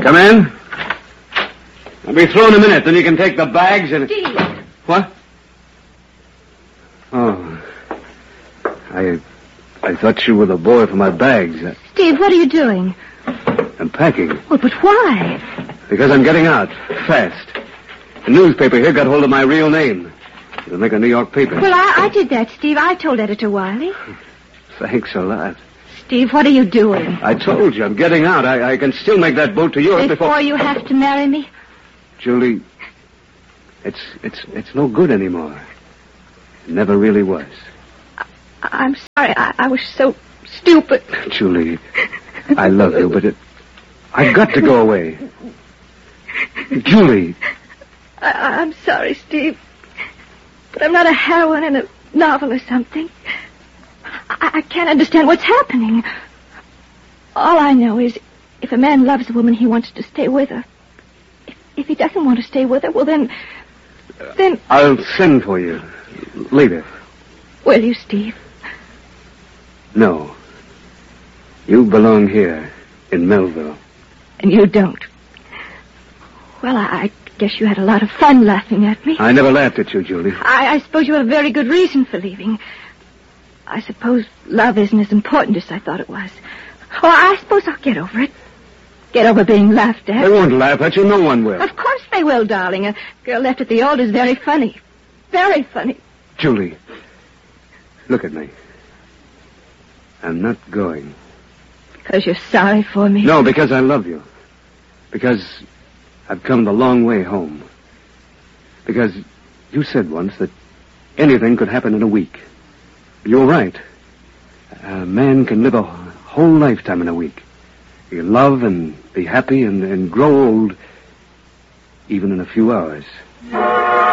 Come in. I'll be through in a minute, then you can take the bags and... Steve. What? Oh. I thought you were the boy for my bags. Steve, what are you doing? I'm packing. Well, but why? Because I'm getting out. Fast. The newspaper here got hold of my real name. It'll make a New York paper. Well, I did that, Steve. I told Editor Wiley. Thanks a lot. Steve, what are you doing? I told you, I'm getting out. I can still make that boat to Europe Before you have to marry me? Julie, it's no good anymore. It never really was. I'm sorry. I was so stupid. Julie, I love you, but I've got to go away. Julie. I'm sorry, Steve. But I'm not a heroine in a novel or something. I can't understand what's happening. All I know is if a man loves a woman, he wants to stay with her. If he doesn't want to stay with her, well, then... I'll send for you later. Will you, Steve? No. You belong here in Melville. And you don't. Well, I guess you had a lot of fun laughing at me. I never laughed at you, Julie. I suppose you have a very good reason for leaving. I suppose love isn't as important as I thought it was. Oh, I suppose I'll get over it. Get over being laughed at. They won't laugh at you. No one will. Of course they will, darling. A girl left at the old is very funny. Very funny. Julie, look at me. I'm not going. Because you're sorry for me? No, because I love you. Because I've come the long way home. Because you said once that anything could happen in a week. You're right. A man can live a whole lifetime in a week. He can love and be happy and grow old even in a few hours.